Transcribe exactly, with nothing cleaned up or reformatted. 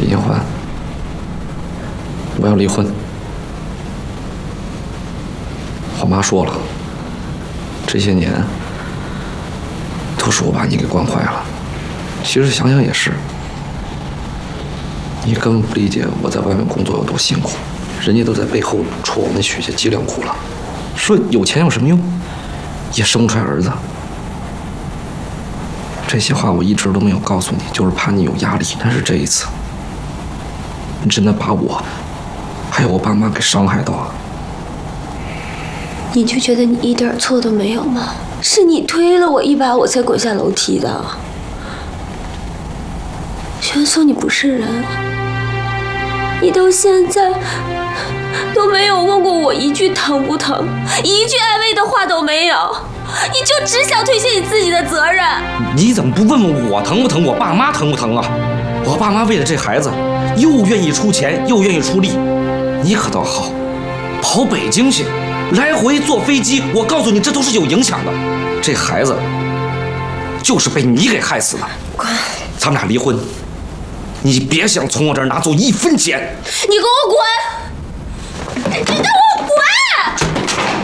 李银环，我要离婚。我妈说了，这些年都是我把你给惯坏了。其实想想也是，你根本不理解我在外面工作有多辛苦，人家都在背后戳我们许下脊梁骨了，说有钱有什么用，也生不出来儿子。这些话我一直都没有告诉你，就是怕你有压力。但是这一次，你真的把我还有我爸妈给伤害到了。 你就觉得你一点错都没有吗？是你推了我一把，我才滚下楼梯的。玄松，你不是人，你到现在都没有问过我一句疼不疼，一句安慰的话都没有，你就只想推卸你自己的责任。 你怎么不问问我疼不疼，我爸妈疼不疼啊？我爸妈为了这孩子，又愿意出钱，又愿意出力。你可倒好，跑北京去，来回坐飞机，我告诉你，这都是有影响的。这孩子就是被你给害死的。 滚！ 咱们俩离婚，你别想从我这儿拿走一分钱。 你给我滚！你给我滚！